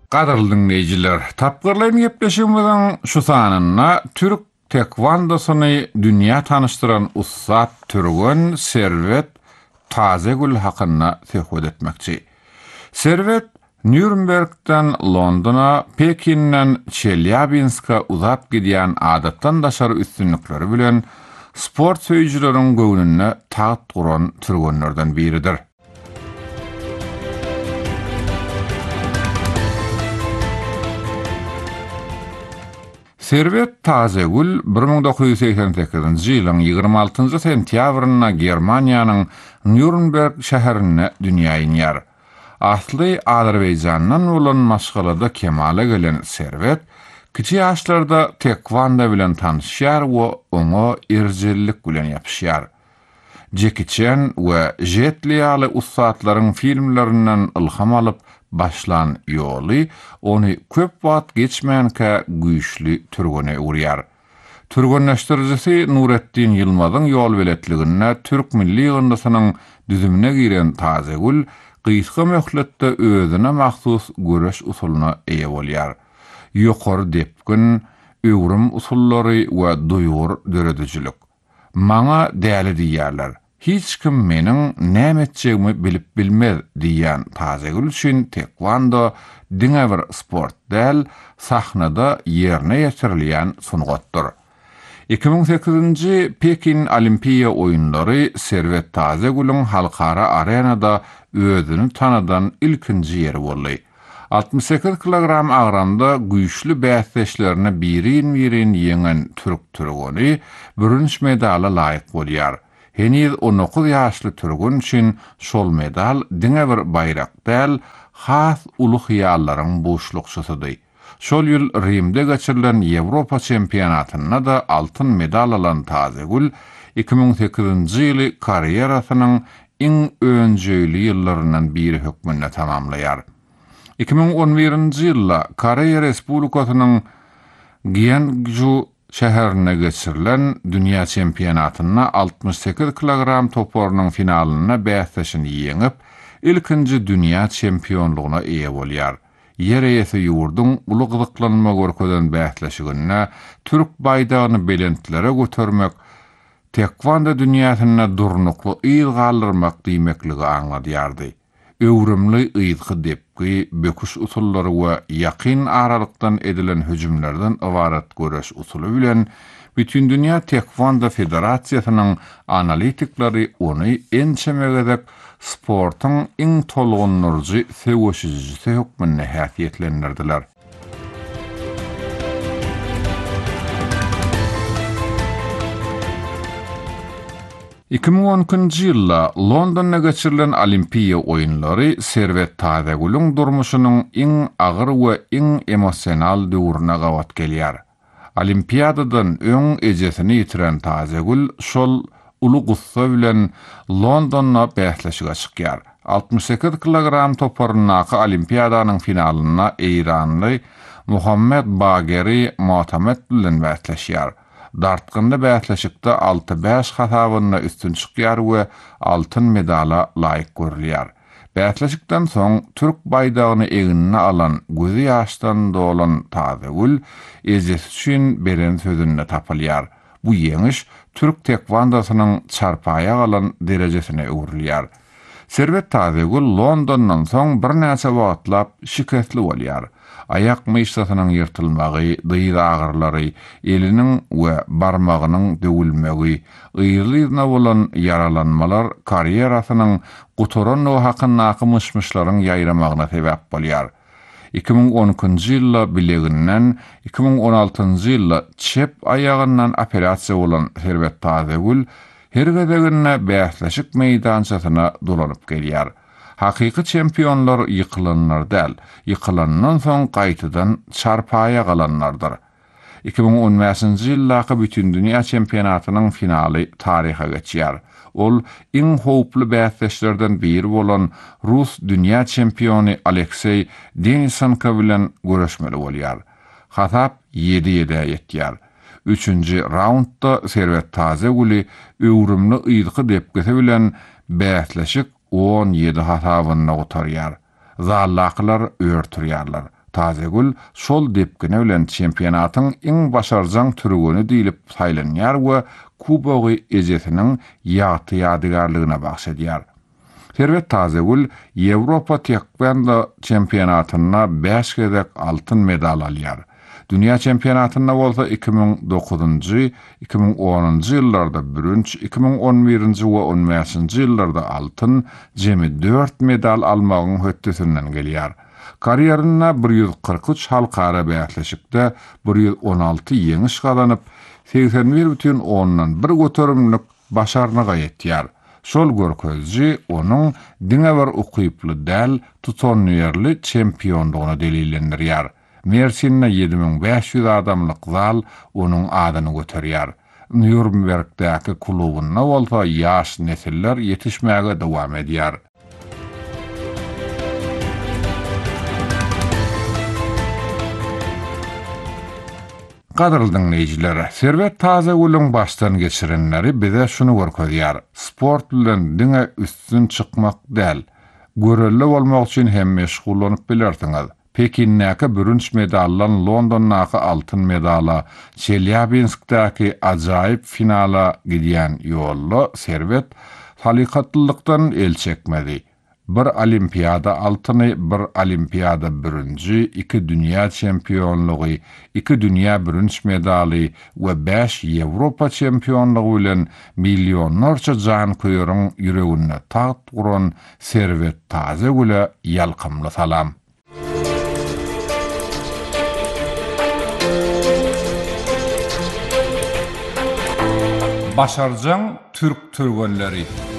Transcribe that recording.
Gadarly dinleyijiler, tapgyrlaryň gepleşigimiziň şu sanyna türk tekwandosyny dünýä tanıştyran ussat Türgün Servet Tazegül hakyna söhbet etmekçi. Servet Nürnbergden Londona, Pekinden Çelyabinska uzap gidýän adatdan daşary üstünlikleri bilen sport söýjüleriň göwnüne taýt guran türgenlerden biridir. Servet Tazegül 1988-nji ýylyň 26-njy sentýabryna Germaniýanyň Nürnberg şäherine dünýäge ýenýär. Asly Azerbaýjandan bolan maşgalada kemale gelen Servet, kiçi ýaşlarda tekvando bilen tanışýar we oňa erjellik bilen ýapyşýar. Jackie Chan we Jet Li ýaly ustatlaryň filmlerinden ilham alyp başlan ýoly ony köp wagt geçmänkä güýçli türgene urýar. Türgenleşdirjisi Nurettin Yılmazyň ýol biletligine Türk Milli Ýygyndysynyň düzümine giren Tazegül gysga möhletde özüne mahsus göreş usulyna eýe bolýar. Ýokary depgin, öwrüm usullary we duýgur döredijlik. Maňa däli diýýärler. Hiç kim meniň näme etjegimi bilip bilmez diýen Tazegül üçin tekvando diňe bir sport däl, sahnada ýerine ýetirilýän sungatdyr. 2008-nji Pekin Olimpiýa oýunlary Servet Tazegül'ün halkara arenada özüni tanadan ilkinji ýeri boldy. 68 kilogram agramda güýçli bäsleşlerini birin ýeňen türk türgeni bürünç medala laýyk bolýar. Heniz 19 ýaşly türgün üçin şol medal diňe bir baýrak däl, has uluk ýallaryň boşlukçysydy. Şol ýyl Rimde geçirilen Ýewropa çempionatyna da altyn medal alan Tazegül 2008-nji ýyly karýerasynyň iň öňjüli ýyllaryndan biri hökmünde tamamlaýar. 2011-nji ýylda Koreýa Respublikasynyň Gyeongju şäherine geçirilen dünýä çempionatyna 68 kilogram toporunyň finalyna bäsleşini ýeňip, ilkinji dünýä çempionlugyna eýe bolýar. Ýer eýesi ýurduň uly gyzyklanma görkezden bäsleşigine türk baýdagyny belentlere götermek, tekvando dünýäsine durnukly ýyl galdyrmak diýmekligi aňladýardy. Öwrümli ýygy depki, böküş usullary we ýakyn aralykdan edilen hüjümlerden ibaret göreş usuly bilen bütün dünýä tekvando federasiýasynyň analitikleri ony ençemegedek sportyň iň tolgunlurjy seweşijisi hökmünde häsiýetlendirdiler. Ýylda Londonda geçirilen Olimpiýa oýunlary Servet Tazegül'ün durmuşynyň iň agyr we iň emosional döwrüne gawat gelýär. Olimpiýadadan öň ejesini ýitiren Tazegül şol uly gussa bilen Londonda bäsleşige çykýar. 68 kilogram toporunyň Olimpiýadanyň finalyna Eýranly Muhammed Bageri Mohamed bilen bäsleşýär. Dartgynda bäsleşikde 6-5 hasabyna üstün çykýar we altyn medala laýyk görülýär. Bäsleşikden soň türk baýdagyny eginine alan gözi ýaşdan dolan Tazegül ejesi üçin beren sözünde tapylýar. Bu ýeňiş türk tekwandosynyň çarpaýa alan derejesine öwrilýär. Servet Tazegül Londondan soň bir näçe wagtlap şikestli bolýar. Ayak myşasynyň ýyrtylmagy, dyýy agyrlary, eliniň we barmagynyň döwülmegi, ýylyna bolan yaralanmalar karýerasynyň guturan we hakyna akymyşmyşlaryň ýaýramagyna sebäp bolýar. 2012-nji ýylda bileginden 2016-njy ýylda çep ayagyndan operasiýa bolan Servet Tazegül her gedegine bäsleşik meýdançasyna dolanyp gelýär. Hakyky çempionlar ýykylanlar däl, ýykylandan soň gaýtadan çarpaýa galanlardyr. 2015-nji ýyldaky bütün dünýä çempionatynyň finaly taryha geçýär. Ol iň howply bäsleşlerden biri bolan Rus dünýä çempiony Aleksey Denisonka bilen görüşmeli bolýar. Hasap 7-7 ýetýär. 3-nji raundda Servet Tazegül öwrümli ýygy depgisi bilen bäsleşik 17 hasabyna otarýar. Zallaklar öýrtürýärler. Tazegül şol depkine bilen çempionatyň iň başarjaň türügini diýilip saýlanýar we kubogy ejesiniň ýaty ýadygarlygyna bahs edýär. Servet Tazegül Ýewropa tekvando çempionatyna 5 gezek altyn medal alýar. Dünya çempionatynda bolsa 2009-njy, 2010-njy ýyllarda bürünç, 2011-nji we 15-nji ýyllarda altyn, jemi 4 medal almagyň höttesinden gelýär. Karieryna 143 halkara bäýatleşikde 116 ýeňiş galanyp, 81,10 bir göterimlik başarnyga ýetýär. Şol görkezji onuň diňe bir ukyply däl tutanýarly çempionlugyny delillendirýär. Mersin'ne 7500 adamlyk zal onuň adyny göterýär. Nürnbergdäki klubyna bolsa ýaş nesiller ýetişmäge dowam edýär. Gaderly dinleýijiler, Servet Tazegüliň başdan geçirenleri bize şunu görkezýär. Sport bilen diňe üstün çykmak däl. Görelli bolmak üçin hem meşgullanyp bilersiňiz. Pekinnäki bürünç medallan Londonnaky altyn medala, Çelýabinskdäki ajaýyp finala gidýän ýolly Servet halykatlylykdan el çekmedi. Bir olimpiada altyny, bir olimpiada bürünci, 2 dünya çempionlugy, 2 dünya bürünç medaly we 5 Ýewropa çempionlugy bilen milyonlarça jan köýüriň ýüregine taht guran Servet Tazegüle ýalkymly salam. Başarjaň türk türgenleri.